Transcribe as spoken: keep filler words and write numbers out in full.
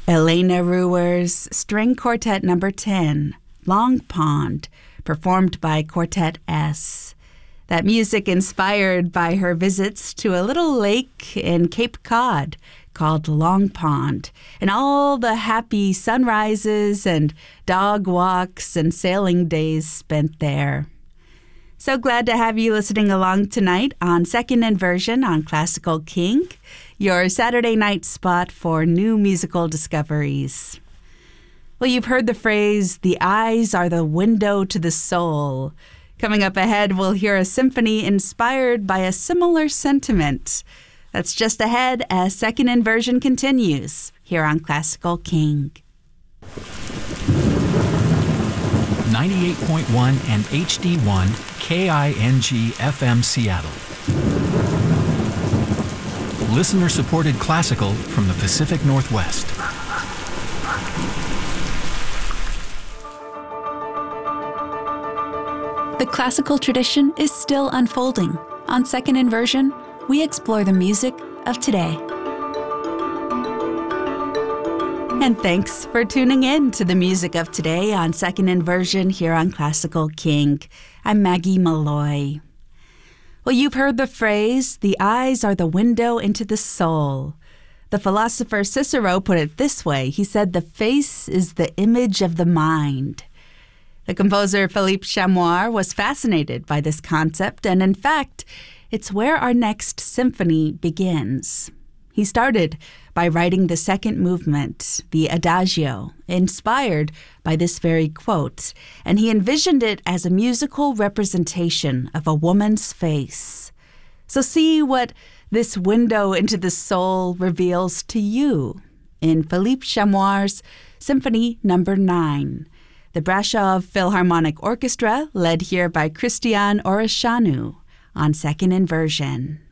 Elena Ruwer's String Quartet Number ten, Long Pond, performed by Quartet S. That music inspired by her visits to a little lake in Cape Cod called Long Pond, and all the happy sunrises and dog walks and sailing days spent there. So glad to have you listening along tonight on Second Inversion on Classical King, your Saturday night spot for new musical discoveries. Well, you've heard the phrase, the eyes are the window to the soul. Coming up ahead, we'll hear a symphony inspired by a similar sentiment. That's just ahead as Second Inversion continues here on Classical King. ninety-eight point one and H D one K I N G F M Seattle. Listener-supported classical from the Pacific Northwest. The classical tradition is still unfolding. On Second Inversion, we explore the music of today. And thanks for tuning in to the music of today on Second Inversion here on Classical King. I'm Maggie Malloy. Well, you've heard the phrase, the eyes are the window into the soul. The philosopher Cicero put it this way. He said, the face is the image of the mind. The composer Philippe Chamoir was fascinated by this concept, and in fact, it's where our next symphony begins. He started by writing the second movement, the Adagio, inspired by this very quote, and he envisioned it as a musical representation of a woman's face. So see what this window into the soul reveals to you in Philippe Chamoir's Symphony Number nine, the Brasov Philharmonic Orchestra, led here by Christian Oreshanu on Second Inversion.